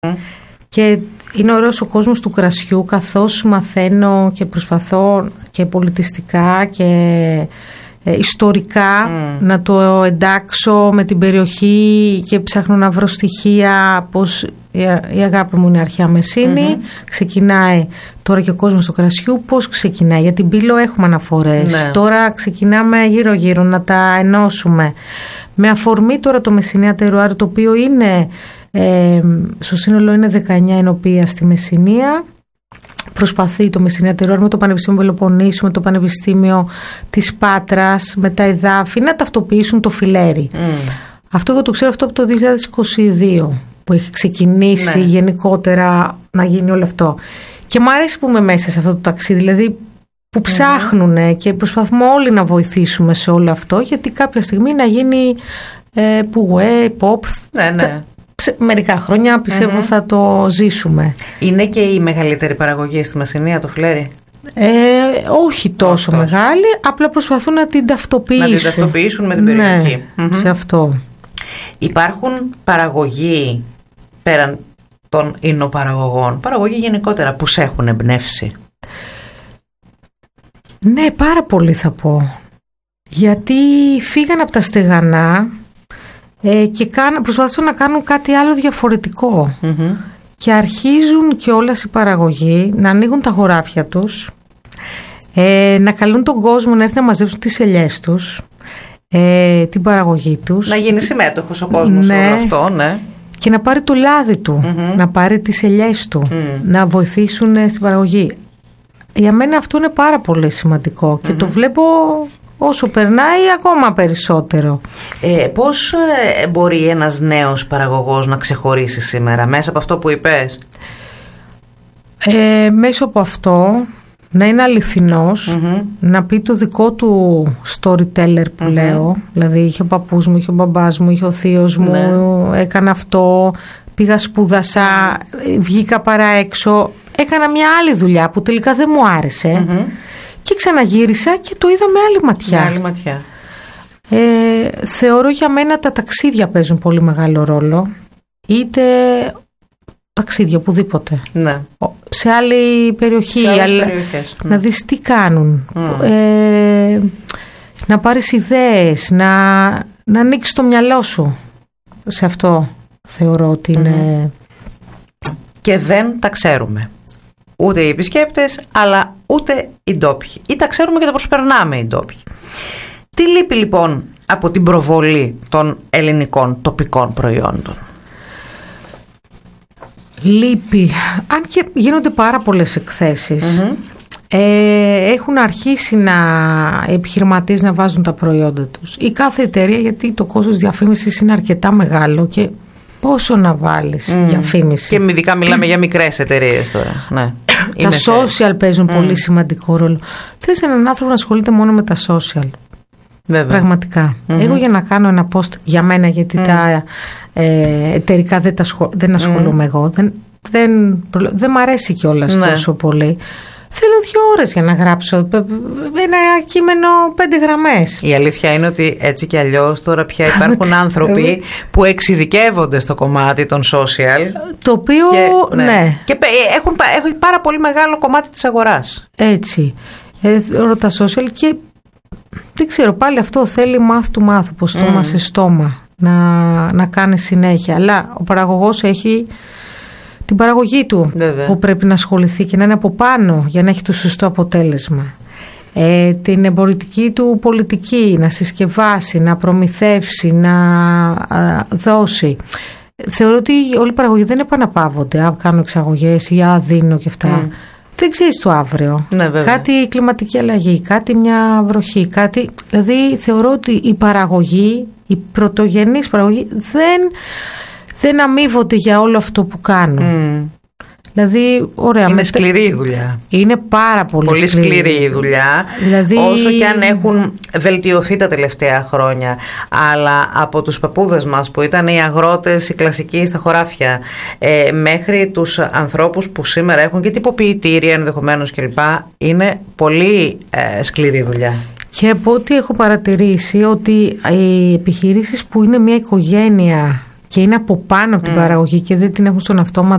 Και είναι ωραίος ο κόσμος του κρασιού, καθώς μαθαίνω και προσπαθώ και πολιτιστικά και ιστορικά να το εντάξω με την περιοχή και ψάχνω να βρω στοιχεία, πως η αγάπη μου είναι αρχαία Μεσίνη, ξεκινάει τώρα και ο κόσμος του κρασιού, πώς ξεκινάει, για την Πύλο έχουμε αναφορές, τώρα ξεκινάμε γύρω γύρω να τα ενώσουμε με αφορμή τώρα το Μεσσηνία Τερουάρ, το οποίο είναι στο σύνολο είναι 19 ενοπία στη Μεσσηνία. Προσπαθεί το Μεσσηνία Τερουάρ με το Πανεπιστήμιο Πελοποννήσου, με το Πανεπιστήμιο της Πάτρας, με τα εδάφη να ταυτοποιήσουν το φιλέρι. Αυτό εγώ το ξέρω αυτό από το 2022 που έχει ξεκινήσει γενικότερα να γίνει όλο αυτό. Και μου αρέσει που είμαι μέσα σε αυτό το ταξίδι, δηλαδή που ψάχνουν και προσπαθούμε όλοι να βοηθήσουμε σε όλο αυτό, γιατί κάποια στιγμή να γίνει pop. Μερικά χρόνια πιστεύω θα το ζήσουμε. Είναι και η μεγαλύτερη παραγωγή στη Μεσσηνία το φιλέρι? Όχι τόσο μεγάλη, απλά προσπαθούν να την ταυτοποιήσουν. Να την ταυτοποιήσουν με την περιοχή. Σε αυτό. Υπάρχουν παραγωγοί πέραν των ινοπαραγωγών, παραγωγοί γενικότερα που σε έχουν εμπνεύσει? Ναι, πάρα πολύ θα πω. Γιατί φύγαν από τα στεγανά και προσπαθούν να κάνουν κάτι άλλο διαφορετικό. Και αρχίζουν και όλες οι παραγωγοί να ανοίγουν τα χωράφια τους, να καλούν τον κόσμο να έρθει να μαζέψουν τις ελιές τους, την παραγωγή τους. Να γίνει συμμέτοχος ο κόσμος σε όλο αυτό, και να πάρει το λάδι του, να πάρει τις ελιές του, να βοηθήσουν στην παραγωγή. Για μένα αυτό είναι πάρα πολύ σημαντικό και το βλέπω όσο περνάει ακόμα περισσότερο. Πώς μπορεί ένας νέος παραγωγός να ξεχωρίσει σήμερα μέσα από αυτό που είπες? Μέσω από αυτό να είναι αληθινός, να πει το δικό του storyteller που λέω, δηλαδή είχε ο παππούς μου, είχε ο μπαμπάς μου, είχε ο θείος μου, έκανα αυτό, πήγα σπούδασα, βγήκα παρά έξω, έκανα μια άλλη δουλειά που τελικά δεν μου άρεσε και ξαναγύρισα και το είδα με άλλη ματιά. Θεωρώ για μένα τα ταξίδια παίζουν πολύ μεγάλο ρόλο, είτε ταξίδια οπουδήποτε, σε άλλη περιοχή, να δεις τι κάνουν, να πάρεις ιδέες, να ανοίξεις το μυαλό σου σε αυτό. Θεωρώ ότι είναι... Και δεν τα ξέρουμε ούτε οι επισκέπτες, αλλά ούτε οι ντόπιοι, ή τα ξέρουμε και τα προσπερνάμε οι ντόπιοι. Τι λείπει λοιπόν από την προβολή των ελληνικών τοπικών προϊόντων? Λείπει, αν και γίνονται πάρα πολλές εκθέσεις, έχουν αρχίσει οι επιχειρηματίες να βάζουν τα προϊόντα τους, η κάθε εταιρεία, γιατί το κόστος διαφήμισης είναι αρκετά μεγάλο και πόσο να βάλεις διαφήμιση. Και ειδικά μιλάμε για μικρές εταιρείες τώρα. Τα social παίζουν πολύ σημαντικό ρόλο. Θες έναν άνθρωπο να ασχολείται μόνο με τα social? Βέβαια. Πραγματικά. Εγώ για να κάνω ένα post για μένα, γιατί τα εταιρικά δεν ασχολούμαι εγώ, δεν μ' αρέσει κιόλας τόσο πολύ. Θέλω 2 ώρες για να γράψω ένα κείμενο 5 γραμμές. Η αλήθεια είναι ότι έτσι κι αλλιώς τώρα πια υπάρχουν άνθρωποι που εξειδικεύονται στο κομμάτι των social. Το οποίο, και έχουν πάρα πολύ μεγάλο κομμάτι της αγοράς. Έτσι. Τα social και δεν ξέρω, πάλι αυτό θέλει μάθου, από στόμα σε στόμα να κάνει συνέχεια. Αλλά ο παραγωγός έχει την παραγωγή του, που πρέπει να ασχοληθεί και να είναι από πάνω για να έχει το σωστό αποτέλεσμα. Την εμπορική του πολιτική, να συσκευάσει, να προμηθεύσει, να δώσει. Θεωρώ ότι όλοι οι παραγωγοί δεν επαναπαύονται. Κάνω εξαγωγές ή δίνω και αυτά. Δεν ξέρεις το αύριο. Κάτι κλιματική αλλαγή, κάτι μια βροχή, κάτι. Δηλαδή θεωρώ ότι η παραγωγή, η πρωτογενής παραγωγή δεν αμείβονται για όλο αυτό που κάνουν. Δηλαδή, ωραία. Είναι σκληρή η δουλειά. Είναι πάρα πολύ σκληρή η δουλειά. Δηλαδή... Όσο και αν έχουν βελτιωθεί τα τελευταία χρόνια. Αλλά από τους παππούδες μας που ήταν οι αγρότες, οι κλασικοί στα χωράφια, μέχρι τους ανθρώπους που σήμερα έχουν και τυποποιητήρια ενδεχομένως κλπ. Είναι πολύ σκληρή δουλειά. Και από ό,τι έχω παρατηρήσει, ότι οι επιχειρήσεις που είναι μια οικογένεια και είναι από πάνω από την παραγωγή και δεν την έχουν στον αυτόματο